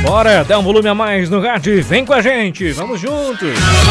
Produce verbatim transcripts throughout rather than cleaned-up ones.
Bora, dá um volume a mais no rádio, vem com a gente, vamos juntos.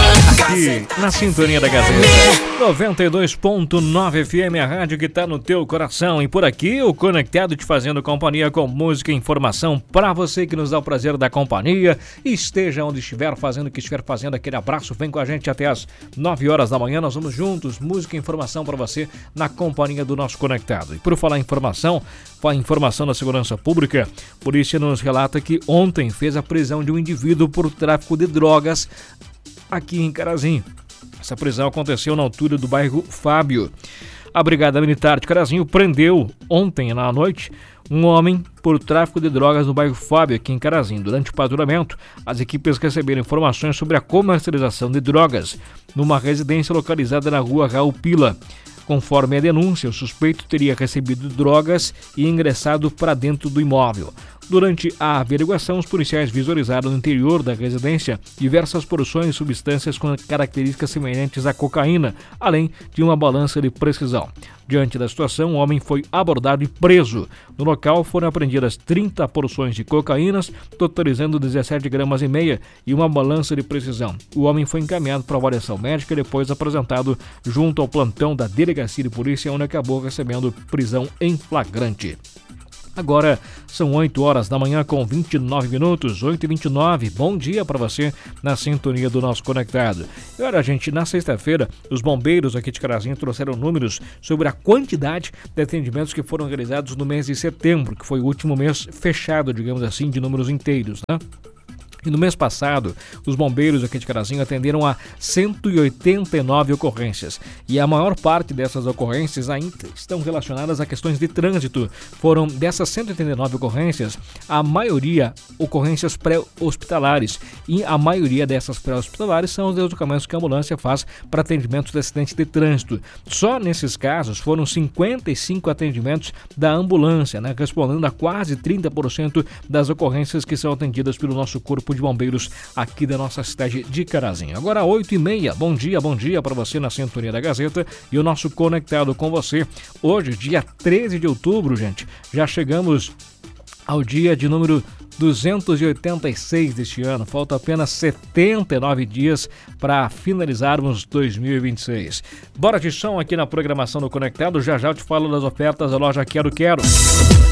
Aqui na sintonia da Gazeta, noventa e dois ponto nove F M, a rádio que tá no teu coração. E por aqui, o Conectado te fazendo companhia com música e informação pra você que nos dá o prazer da companhia. Esteja onde estiver, fazendo o que estiver fazendo, aquele abraço, vem com a gente até as nove horas da manhã. Nós vamos juntos, música e informação pra você na companhia do nosso Conectado. E por falar em informação, a informação da segurança pública, a polícia nos relata que ontem fez a prisão de um indivíduo por tráfico de drogas aqui em Carazinho. Essa prisão aconteceu na altura do bairro Fábio. A Brigada Militar de Carazinho prendeu ontem à noite um homem por tráfico de drogas no bairro Fábio, aqui em Carazinho. Durante o patrulhamento, as equipes receberam informações sobre a comercialização de drogas numa residência localizada na rua Raul Pila. Conforme a denúncia, o suspeito teria recebido drogas e ingressado para dentro do imóvel. Durante a averiguação, os policiais visualizaram no interior da residência diversas porções de substâncias com características semelhantes à cocaína, além de uma balança de precisão. Diante da situação, o homem foi abordado e preso. No local foram apreendidas trinta porções de cocaínas, totalizando dezessete gramas e meia e uma balança de precisão. O homem foi encaminhado para avaliação médica e depois apresentado junto ao plantão da Delegacia de Polícia, onde acabou recebendo prisão em flagrante. Agora são oito horas da manhã com vinte e nove minutos, oito e vinte e nove. Bom dia para você na sintonia do nosso Conectado. E olha, gente, na sexta-feira, os bombeiros aqui de Carazinho trouxeram números sobre a quantidade de atendimentos que foram realizados no mês de setembro, que foi o último mês fechado, digamos assim, de números inteiros, né? E no mês passado, os bombeiros aqui de Carazinho atenderam a cento e oitenta e nove ocorrências. E a maior parte dessas ocorrências ainda estão relacionadas a questões de trânsito. Foram dessas cento e oitenta e nove ocorrências, a maioria ocorrências pré-hospitalares. E a maioria dessas pré-hospitalares são os deslocamentos que a ambulância faz para atendimentos de acidentes de trânsito. Só nesses casos foram cinquenta e cinco atendimentos da ambulância, né, respondendo a quase trinta por cento das ocorrências que são atendidas pelo nosso corpo de bombeiros aqui da nossa cidade de Carazinho. Agora oito e meia, bom dia, bom dia para você na sintonia da Gazeta e o nosso Conectado com você. Hoje, dia treze de outubro, gente, já chegamos ao dia de número duzentos e oitenta e seis deste ano. Falta apenas setenta e nove dias para finalizarmos dois mil e vinte e seis. Bora de som aqui na programação do Conectado. Já já eu te falo das ofertas da loja Quero Quero.